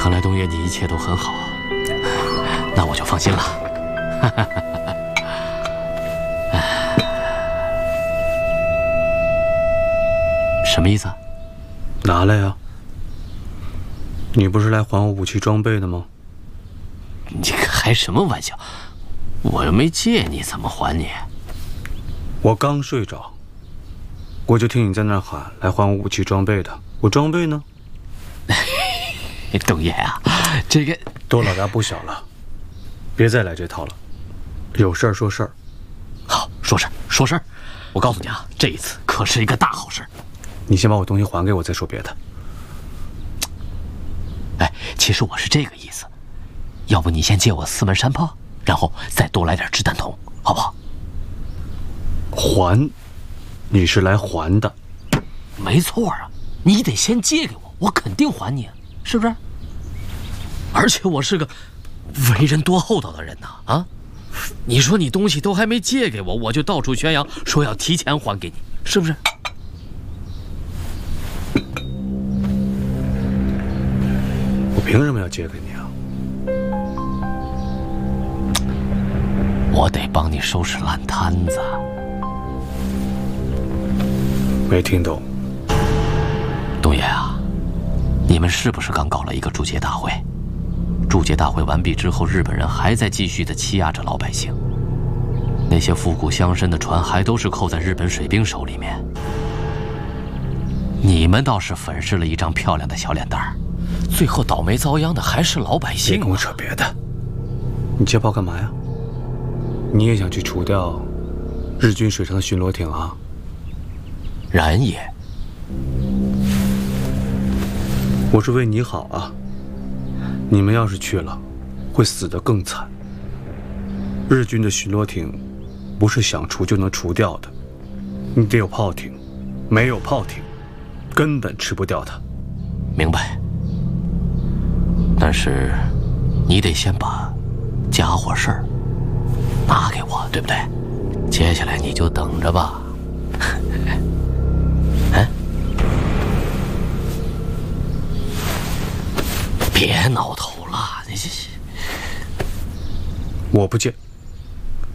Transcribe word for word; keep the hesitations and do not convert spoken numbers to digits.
看来东岳你一切都很好，那我就放心了。什么意思啊？ 拿来呀！你不是来还我武器装备的吗？ 你开什么玩笑？我又没借你，怎么还你？ 我刚睡着，我就听你在那喊来还我武器装备的。我装备呢？ 东爷啊，这个都老大不小了，别再来这套了。有事儿说事儿。 好，说事儿说事儿。我告诉你啊，这一次可是一个大好事。 你先把我东西还给我，再说别的。 哎，其实我是这个意思，要不你先借我四门山炮，然后再多来点掷弹筒，好不好？ 还？你是来还的？ 没错啊，你得先借给我，我肯定还你，是不是？而且我是个为人多厚道的人呐，啊！你说你东西都还没借给我，我就到处宣扬说要提前还给你，是不是？ 我凭什么要借给你啊？ 我得帮你收拾烂摊子。 没听懂。 东爷啊，你们是不是刚搞了一个铸剑大会？铸剑大会完毕之后，日本人还在继续的欺压着老百姓。那些复古乡绅的船还都是扣在日本水兵手里面。你们倒是粉饰了一张漂亮的小脸蛋儿，最后倒霉遭殃的还是老百姓。 别跟我扯别的，你接炮干嘛呀？你也想去除掉日军水上的巡逻艇啊？ 然也。 我是为你好啊！你们要是去了，会死得更惨。日军的巡逻艇不是想除就能除掉的，你得有炮艇，没有炮艇，根本吃不掉它。 明白。但是，你得先把家伙事儿拿给我，对不对？接下来你就等着吧。哎，别挠头了，你这…… 我不借。